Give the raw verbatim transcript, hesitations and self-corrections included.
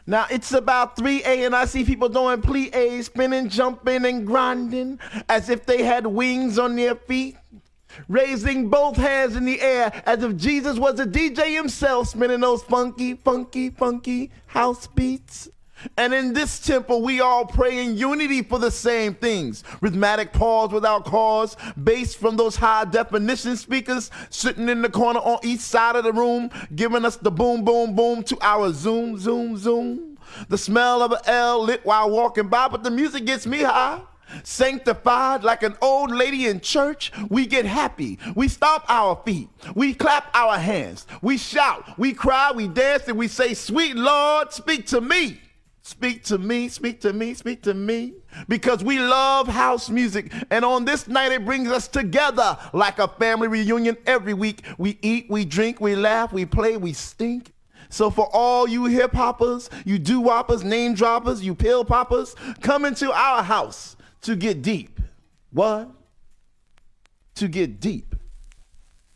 Now it's about three a and I see people doing plie, spinning, jumping, and grinding as if they had wings on their feet, raising both hands in the air as if Jesus was a D J himself, spinning those funky, funky, funky house beats. And in this temple, we all pray in unity for the same things. Rhythmic pause without cause, bass from those high definition speakers sitting in the corner on each side of the room, giving us the boom, boom, boom to our zoom, zoom, zoom. The smell of an L lit while walking by, but the music gets me high. Sanctified like an old lady in church, we get happy. We stomp our feet. We clap our hands. We shout. We cry. We dance. And we say, sweet Lord, speak to me. Speak to me, speak to me, speak to me, because we love house music. And on this night, it brings us together like a family reunion every week. We eat, we drink, we laugh, we play, we stink. So for all you hip hoppers, you doo-woppers, name droppers, you pill poppers, come into our house to get deep. What? To get deep.